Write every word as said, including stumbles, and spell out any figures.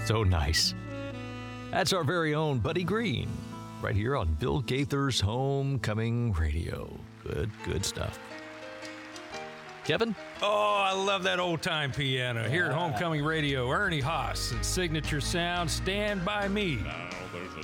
So nice. That's our very own Buddy Green, right here on Bill Gaither's Homecoming Radio. Good, good stuff. Kevin? Oh, I love that old-time piano. Here at Homecoming Radio, Ernie Haas and Signature Sound, Stand By Me. Now there's a